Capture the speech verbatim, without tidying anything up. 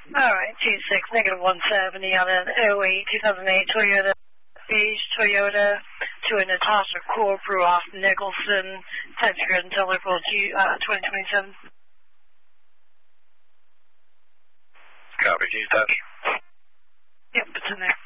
All right, two six, negative one seventy on an oh eight, two thousand eight Toyota, beige Toyota to a Natasha Corporal off Nicholson, TypeScript and Telephone G, uh, twenty twenty-seven. Copy, can you touch? Yep, it's in there.